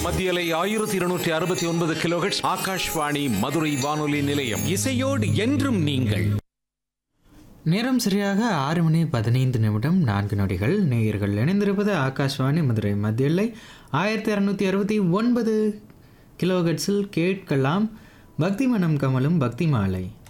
மத்தியலை 1269 கிலோஹெர்ட்ஸ் ஆகாஷ்வாணி மதுரை வானொலி நிலையம். இசையோடு என்றும் நீங்கள். நேரம் சரியாக 6:15 நேயர்கள் இணைந்திருப்பது ஆகாஷ்வாணி மதுரை மத்தியலை 1269 கிலோஹெர்ட்ஸில் கேட்கலாம் பக்தி மனம் கமலும் பக்தி மாலை.